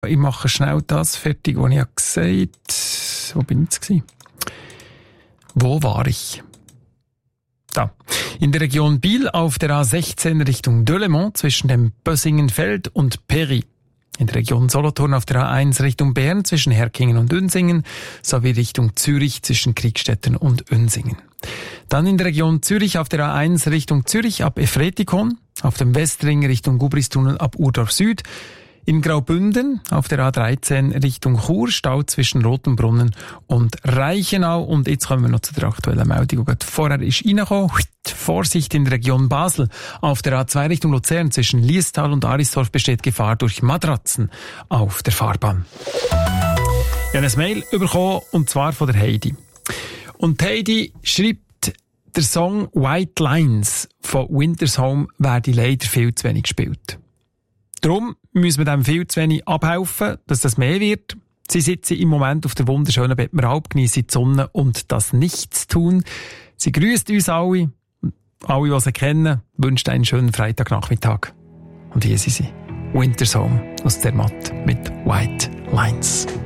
Ich mache schnell das fertig, was ich gesagt habe. Wo bin ich jetzt gewesen? Wo war ich? Da. In der Region Biel auf der A16 Richtung Delemont zwischen dem Bössingenfeld und Péry. In der Region Solothurn auf der A1 Richtung Bern zwischen Herkingen und Unsingen sowie Richtung Zürich zwischen Kriegstetten und Unsingen. Dann in der Region Zürich auf der A1 Richtung Zürich ab Efretikon, auf dem Westring Richtung Gubristunnel ab Urdorf Süd. In Graubünden auf der A13 Richtung Chur, Stau zwischen Rotenbrunnen und Reichenau. Und jetzt kommen wir noch zu der aktuellen Meldung, die gerade vorher ist reingekommen. Vorsicht in der Region Basel. Auf der A2 Richtung Luzern zwischen Liestal und Arisdorf besteht Gefahr durch Matratzen auf der Fahrbahn. Ich habe ein Mail bekommen, und zwar von der Heidi. Und Heidi schreibt, der Song White Lines von Winter's Home werde leider viel zu wenig gespielt. Darum müssen wir dem viel zu wenig abhelfen, dass das mehr wird. Sie sitzen im Moment auf der wunderschönen Bettmeralp, geniessen die Sonne und das Nichtstun. Sie grüßt uns alle. Alle, die sie kennen, wünschen einen schönen Freitagnachmittag. Und hier sind sie. Winter's Home aus der Matt mit White Lines.